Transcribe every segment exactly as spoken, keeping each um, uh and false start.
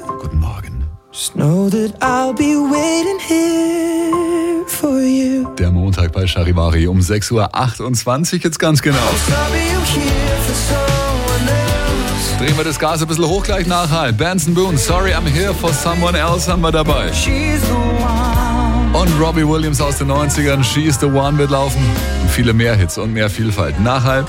Guten Morgen. Just know that I'll be waiting here for you. Der Montag bei Charivari um sechs Uhr achtundzwanzig, jetzt ganz genau. Drehen wir das Gas ein bisschen hoch gleich nachher. Benson Boone, Sorry I'm Here for Someone Else haben wir dabei. Und Robbie Williams aus den neunzigern, She's the One wird laufen. Und viele mehr Hits und mehr Vielfalt. Nachhalb.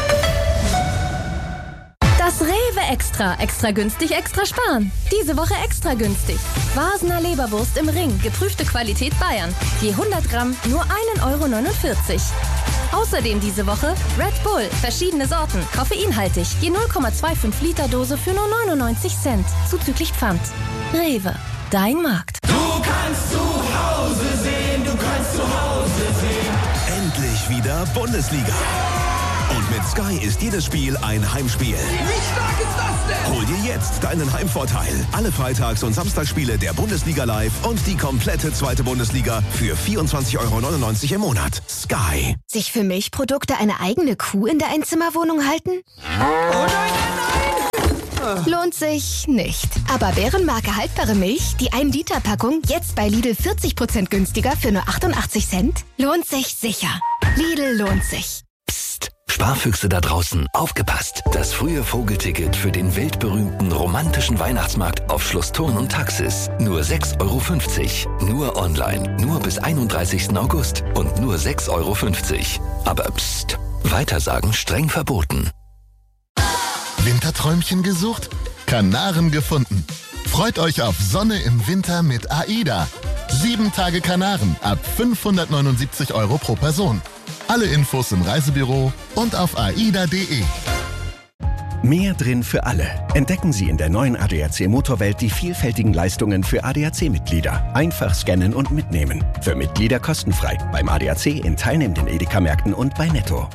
Das Rewe Extra. Extra günstig, extra sparen. Diese Woche extra günstig. Vasener Leberwurst im Ring. Geprüfte Qualität Bayern. Je hundert Gramm nur ein Euro neunundvierzig. Außerdem diese Woche Red Bull. Verschiedene Sorten. Koffeinhaltig. Je null Komma fünfundzwanzig Liter Dose für nur neunundneunzig Cent. Zuzüglich Pfand. Rewe. Dein Markt. Du kannst zu Hause sehen. Du kannst zu Hause sehen. Endlich wieder Bundesliga. Und mit Sky ist jedes Spiel ein Heimspiel. Wie stark ist das denn? Hol dir jetzt deinen Heimvorteil. Alle Freitags- und Samstagsspiele der Bundesliga live und die komplette zweite Bundesliga für vierundzwanzig Euro neunundneunzig im Monat. Sky. Sich für Milchprodukte eine eigene Kuh in der Einzimmerwohnung halten? Oh nein, nein, nein! Lohnt sich nicht. Aber Bärenmarke haltbare Milch, die ein Liter Packung, jetzt bei Lidl vierzig Prozent günstiger für nur achtundachtzig Cent? Lohnt sich sicher. Lidl lohnt sich. Psst, Sparfüchse da draußen, aufgepasst! Das frühe Vogelticket für den weltberühmten romantischen Weihnachtsmarkt auf Schloss Thurn und Taxis. Nur sechs Euro fünfzig. Nur online. Nur bis einunddreißigsten August. Und nur sechs Euro fünfzig. Aber psst, Weitersagen streng verboten. Winterträumchen gesucht? Kanaren gefunden. Freut euch auf Sonne im Winter mit AIDA. Sieben Tage Kanaren ab fünfhundertneunundsiebzig Euro pro Person. Alle Infos im Reisebüro und auf aida punkt de. Mehr drin für alle. Entdecken Sie in der neuen A D A C Motorwelt die vielfältigen Leistungen für A D A C-Mitglieder. Einfach scannen und mitnehmen. Für Mitglieder kostenfrei. Beim A D A C in teilnehmenden Edeka-Märkten und bei Netto.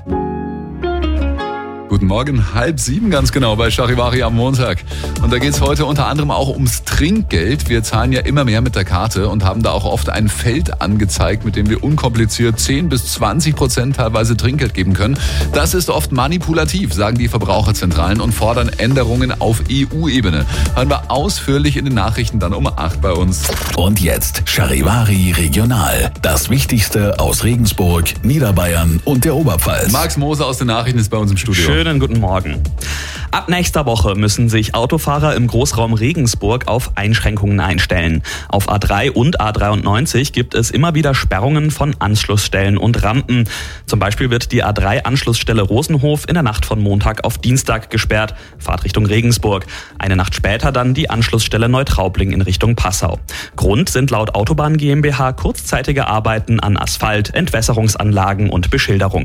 Guten Morgen, halb sieben ganz genau bei Charivari am Montag. Und da geht es heute unter anderem auch ums Trinkgeld. Wir zahlen ja immer mehr mit der Karte und haben da auch oft ein Feld angezeigt, mit dem wir unkompliziert zehn bis zwanzig Prozent teilweise Trinkgeld geben können. Das ist oft manipulativ, sagen die Verbraucherzentralen und fordern Änderungen auf E U-Ebene. Hören wir ausführlich in den Nachrichten dann um acht bei uns. Und jetzt Charivari Regional. Das Wichtigste aus Regensburg, Niederbayern und der Oberpfalz. Max Moser aus den Nachrichten ist bei uns im Studio. Schönen guten Morgen. Ab nächster Woche müssen sich Autofahrer im Großraum Regensburg auf Einschränkungen einstellen. Auf A drei und A dreiundneunzig gibt es immer wieder Sperrungen von Anschlussstellen und Rampen. Zum Beispiel wird die A drei Anschlussstelle Rosenhof in der Nacht von Montag auf Dienstag gesperrt, Fahrt Richtung Regensburg. Eine Nacht später dann die Anschlussstelle Neutraubling in Richtung Passau. Grund sind laut Autobahn GmbH kurzzeitige Arbeiten an Asphalt, Entwässerungsanlagen und Beschilderung.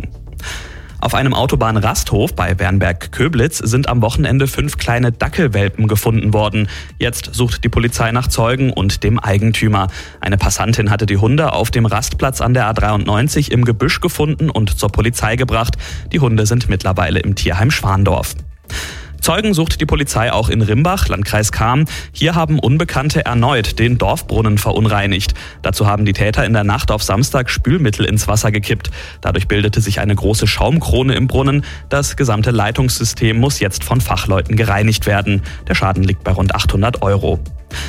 Auf einem Autobahnrasthof bei Bernberg-Köblitz sind am Wochenende fünf kleine Dackelwelpen gefunden worden. Jetzt sucht die Polizei nach Zeugen und dem Eigentümer. Eine Passantin hatte die Hunde auf dem Rastplatz an der A dreiundneunzig im Gebüsch gefunden und zur Polizei gebracht. Die Hunde sind mittlerweile im Tierheim Schwandorf. Zeugen sucht die Polizei auch in Rimbach, Landkreis Cham. Hier haben Unbekannte erneut den Dorfbrunnen verunreinigt. Dazu haben die Täter in der Nacht auf Samstag Spülmittel ins Wasser gekippt. Dadurch bildete sich eine große Schaumkrone im Brunnen. Das gesamte Leitungssystem muss jetzt von Fachleuten gereinigt werden. Der Schaden liegt bei rund achthundert Euro.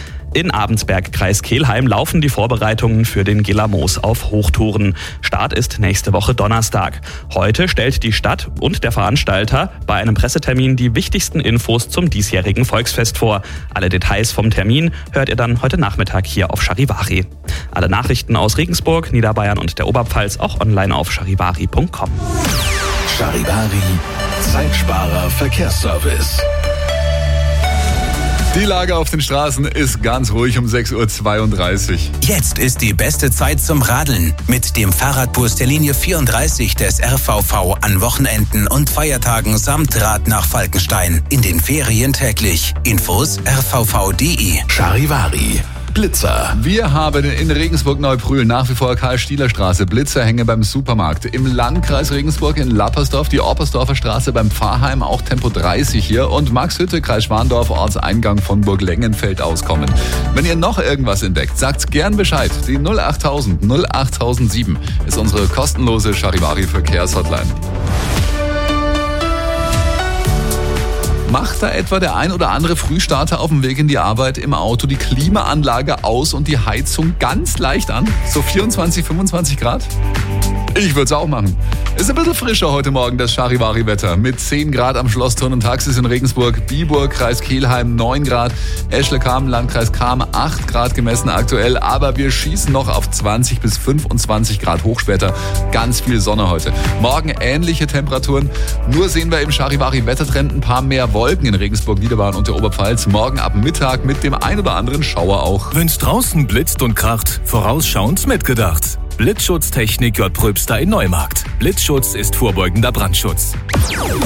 In Abensberg, Kreis Kelheim, laufen die Vorbereitungen für den Gilamos auf Hochtouren. Start ist nächste Woche Donnerstag. Heute stellt die Stadt und der Veranstalter bei einem Pressetermin die wichtigsten Infos zum diesjährigen Volksfest vor. Alle Details vom Termin hört ihr dann heute Nachmittag hier auf Charivari. Alle Nachrichten aus Regensburg, Niederbayern und der Oberpfalz auch online auf charivari punkt com. Charivari, Zeitsparer Verkehrsservice. Die Lage auf den Straßen ist ganz ruhig um sechs Uhr zweiunddreißig. Jetzt ist die beste Zeit zum Radeln. Mit dem Fahrradbus der Linie vierunddreißig des R V V an Wochenenden und Feiertagen samt Rad nach Falkenstein. In den Ferien täglich. Infos r v v punkt de. Charivari. Blitzer. Wir haben in Regensburg-Neubrühl nach wie vor Karl-Stieler-Straße, Blitzerhänge beim Supermarkt. Im Landkreis Regensburg in Lappersdorf, die Oppersdorfer Straße beim Pfarrheim, auch Tempo dreißig hier. Und Maxhütte, Kreis Schwandorf, Ortseingang von Burg-Lengenfeld auskommen. Wenn ihr noch irgendwas entdeckt, sagt gern Bescheid. Die null achttausend null achttausendsieben ist unsere kostenlose Charivari-Verkehrshotline. Macht da etwa der ein oder andere Frühstarter auf dem Weg in die Arbeit im Auto die Klimaanlage aus und die Heizung ganz leicht an? So vierundzwanzig, fünfundzwanzig Grad? Ich würde es auch machen. Ist ein bisschen frischer heute Morgen, das Charivari-Wetter. Mit zehn Grad am Schlossturm und Taxis in Regensburg, Biburg, Kreis Kelheim neun Grad, Eschle-Kamen, Landkreis Cham acht Grad gemessen aktuell. Aber wir schießen noch auf zwanzig bis fünfundzwanzig Grad hoch später. Ganz viel Sonne heute. Morgen ähnliche Temperaturen. Nur sehen wir im Charivari-Wettertrend ein paar mehr Wolken in Regensburg, Niederbayern und der Oberpfalz. Morgen ab Mittag mit dem ein oder anderen Schauer auch. Wenn's draußen blitzt und kracht, vorausschauend mitgedacht. Blitzschutztechnik J. Pröbster in Neumarkt. Blitzschutz ist vorbeugender Brandschutz.